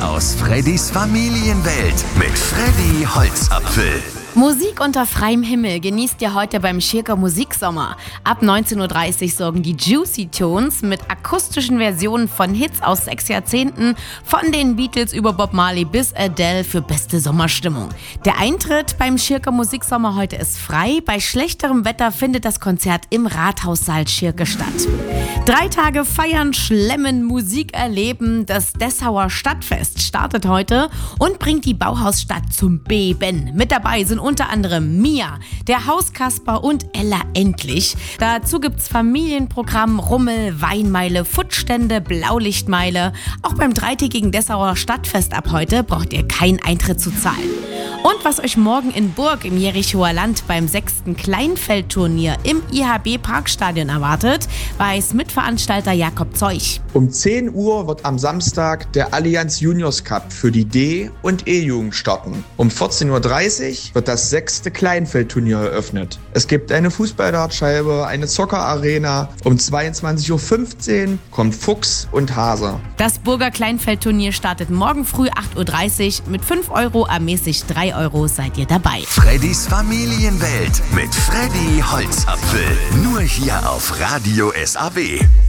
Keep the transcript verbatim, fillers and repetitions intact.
aus Freddys Familienwelt mit Freddy Holzapfel. Musik unter freiem Himmel genießt ihr heute beim Schirker Musiksommer. Ab neunzehn Uhr dreißig sorgen die Juicy Tones mit akustischen Versionen von Hits aus sechs Jahrzehnten, von den Beatles über Bob Marley bis Adele, für beste Sommerstimmung. Der Eintritt beim Schirker Musiksommer heute ist frei. Bei schlechterem Wetter findet das Konzert im Rathaussaal Schirke statt. Drei Tage feiern, schlemmen, Musik erleben. Das Dessauer Stadtfest startet heute und bringt die Bauhausstadt zum Beben. Mit dabei sind unter anderem Mia, der Hauskasper und Ella Endlich. Dazu gibt's Familienprogramm, Rummel, Weinmeile, Footstände, Blaulichtmeile. Auch beim dreitägigen Dessauer Stadtfest ab heute braucht ihr keinen Eintritt zu zahlen. Und was euch morgen in Burg im Jerichoer Land beim sechsten Kleinfeldturnier im I H B-Parkstadion erwartet, weiß Mitveranstalter Jakob Zeuch. Um zehn Uhr wird am Samstag der Allianz Juniors Cup für die D- und E-Jugend starten. Um vierzehn Uhr dreißig wird das sechste Kleinfeldturnier eröffnet. Es gibt eine Fußballdartscheibe, eine Zockerarena. Um zweiundzwanzig Uhr fünfzehn kommt Fuchs und Hase. Das Burger Kleinfeldturnier startet morgen früh acht Uhr dreißig. Mit fünf Euro ermäßigt drei Euro seid ihr dabei. Freddys Familienwelt mit Freddy Holzapfel. Nur hier auf Radio S A B.